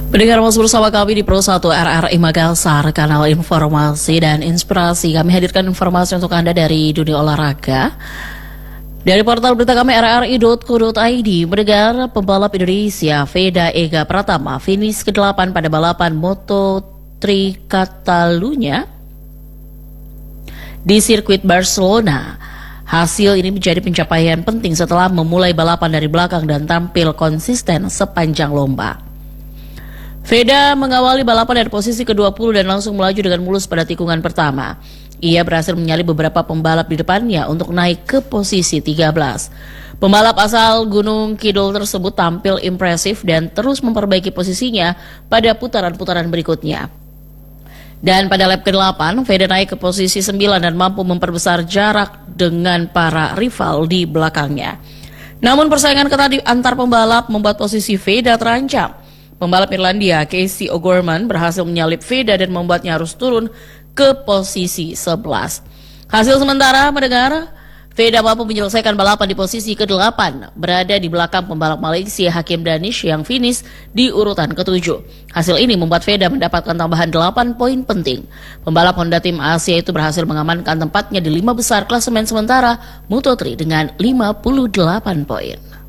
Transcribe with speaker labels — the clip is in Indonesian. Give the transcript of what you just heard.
Speaker 1: Pendengar masih bersama kami di Pro 1 RRI Makassar, kanal informasi dan inspirasi. Kami hadirkan informasi untuk Anda dari dunia olahraga. Dari portal berita kami rri.co.id, mendengar pembalap Indonesia Veda Ega Pratama finish ke-8 pada balapan Moto3 Catalunya di sirkuit Barcelona. Hasil ini menjadi pencapaian penting setelah memulai balapan dari belakang dan tampil konsisten sepanjang lomba. Veda mengawali balapan dari posisi ke-20 dan langsung melaju dengan mulus pada tikungan pertama. Ia berhasil menyalip beberapa pembalap di depannya untuk naik ke posisi 13. Pembalap asal Gunung Kidul tersebut tampil impresif dan terus memperbaiki posisinya pada putaran-putaran berikutnya. Dan pada lap ke-8, Veda naik ke posisi 9 dan mampu memperbesar jarak dengan para rival di belakangnya. Namun persaingan ketat antar pembalap membuat posisi Veda terancam. Pembalap Irlandia Casey O'Gorman berhasil menyalip Veda dan membuatnya harus turun ke posisi 11. Hasil sementara mendengar, Veda mampu menyelesaikan balapan di posisi ke-8, berada di belakang pembalap Malaysia Hakim Danish yang finish di urutan ke-7. Hasil ini membuat Veda mendapatkan tambahan 8 poin penting. Pembalap Honda Tim Asia itu berhasil mengamankan tempatnya di 5 besar klasemen sementara Moto3 dengan 58 poin.